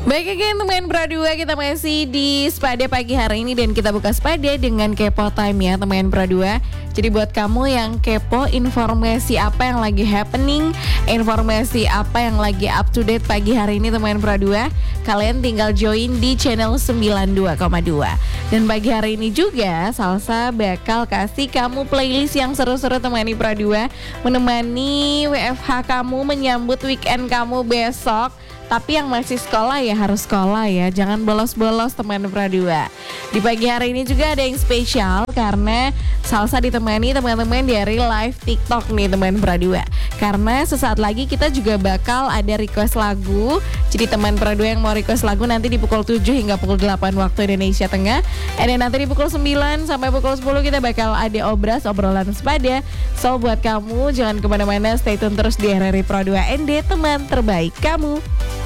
Baik again teman Pro 2, kita masih di Spada pagi hari ini dan kita buka Spada dengan Kepo Time ya teman Pro 2. Jadi buat kamu yang kepo informasi apa yang lagi happening, informasi apa yang lagi up to date pagi hari ini teman Pro 2, kalian tinggal join di channel 92,2. Dan pagi hari ini juga Salsa bakal kasih kamu playlist yang seru-seru teman Pro 2, menemani WFH kamu, menyambut weekend kamu besok. Tapi yang masih sekolah ya harus sekolah ya, jangan bolos-bolos teman Pro 2. Di pagi hari ini juga ada yang spesial karena Salsa ditemani teman-teman dari live TikTok nih teman Pro 2. Karena sesaat lagi kita juga bakal ada request lagu. Jadi teman Pro 2 yang mau request lagu nanti di pukul 7 hingga pukul 8 waktu Indonesia Tengah. Dan nanti di pukul 9 sampai pukul 10 kita bakal ada obrolan Spada. So buat kamu jangan kemana-mana, stay tune terus di RRI Pro 2 ND, teman terbaik kamu.